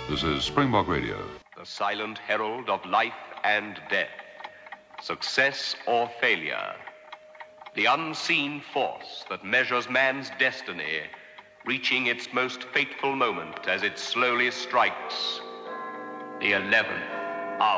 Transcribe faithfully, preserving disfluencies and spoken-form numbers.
This is Springbok Radio. The silent herald of life and death, success or failure, the unseen force that measures man's destiny, reaching its most fateful moment as it slowly strikes the eleventh